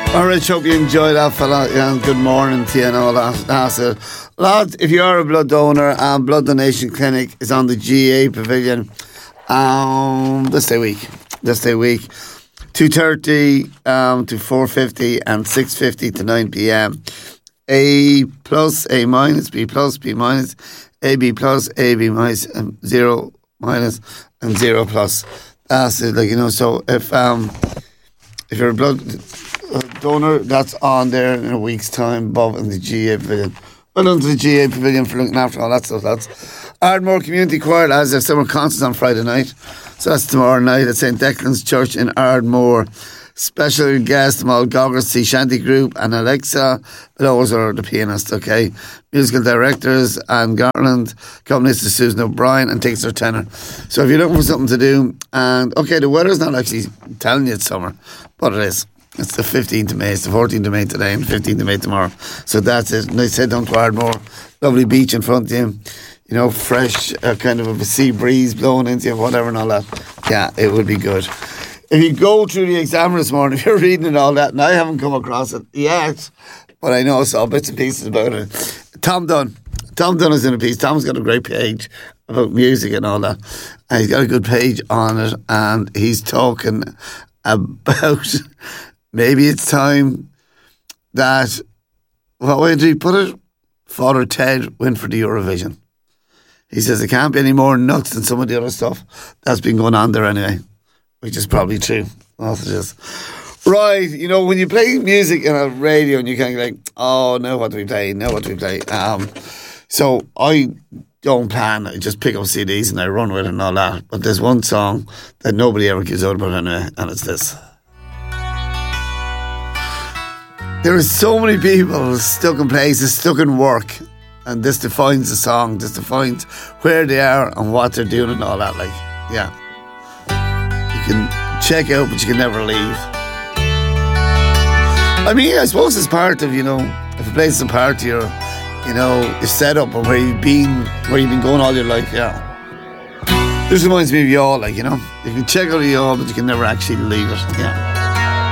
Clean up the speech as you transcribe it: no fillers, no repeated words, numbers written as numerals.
All right, hope you enjoyed that, fella. And good morning to you and all that. That's it. Lads, if you are a blood donor, Blood Donation Clinic is on the GA Pavilion this day week. 2:30 to 4:50 and 6:50 to 9 p.m. A plus, A minus, B plus, B minus, AB plus, AB minus, 0 minus, and 0 plus. That's it. Like, you know, so if you're a blood donor, that's on there in a week's time, above in the GA Pavilion. Well done to the GA Pavilion for looking after all that stuff, lads. Ardmore Community Choir, lads, there's summer concerts on Friday night. So that's tomorrow night at St. Declan's Church in Ardmore. Special guest, Mal Goggers, Sea Shanty Group, and Alexa Bellows are the pianist, okay? Musical directors and Garland, accompanist to Susan O'Brien, and takes their tenor. So if you're looking for something to do, and okay, the weather's not actually telling you it's summer, but it is. It's the 15th of May, it's the 14th of May today, and the 15th of May tomorrow. So that's it. Nice head down to Ardmore. Lovely beach in front of you. You know, fresh, kind of a sea breeze blowing into you, whatever and all that. Yeah, it would be good. If you go through the Examiner this morning, if you're reading and all that, and I haven't come across it yet, but I know I saw bits and pieces about it. Tom Dunn is in a piece. Tom's got a great page about music and all that. And he's got a good page on it, and he's talking about maybe it's time that, what way did he put it? Father Ted went for the Eurovision. He says it can't be any more nuts than some of the other stuff that's been going on there anyway. Which is probably true. That's it is. Right, you know, when you play music in a radio and you kind of like, oh, now what do we play? So I don't plan. I just pick up CDs and I run with it and all that. But there's one song that nobody ever gives out about anyway, and it's this. There are so many people stuck in places, stuck in work, and this defines the song. This defines where they are and what they're doing and all that. Like, yeah. You can check out, but you can never leave. I mean, I suppose it's part of, you know, if a place is a part of your, you know, your setup or where you've been going all your life, yeah. This reminds me of Youghal, like, you know. You can check out Youghal, but you can never actually leave it, yeah.